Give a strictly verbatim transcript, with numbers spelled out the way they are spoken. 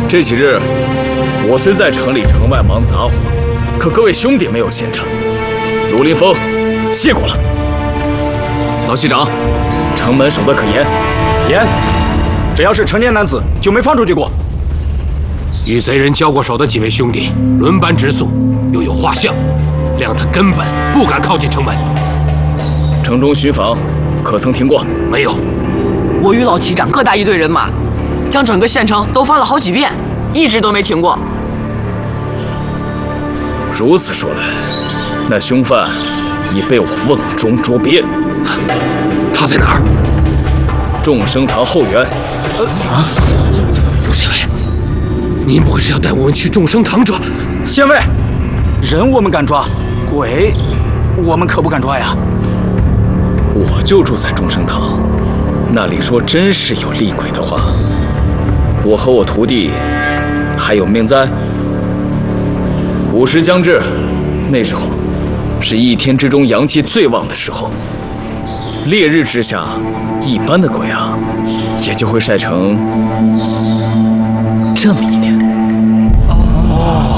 这几日，我虽在城里城外忙杂活，可各位兄弟没有闲着。卢林峰，谢过了。老西长，城门守得可严？ 严，只要是成年男子就没放出去过。 与贼人交过手的几位兄弟，轮班直宿，又有画像，谅他根本不敢靠近城门。 城中巡防可曾停过？ 没有。 我与老旗长各带一队人马，将整个县城都翻了好几遍，一直都没停过。 如此说来，那凶犯已被我瓮中捉鳖。 他在哪儿？ 众生堂后园。 呃啊！陆县尉，您不会是要带我们去众生堂抓？ 县尉，人我们敢抓，鬼我们可不敢抓呀。 我就住在众生堂，那里若真是有厉鬼的话，我和我徒弟还有命在。午时将至，那时候是一天之中阳气最旺的时候，烈日之下，一般的鬼啊，也就会晒成这么一点。哦。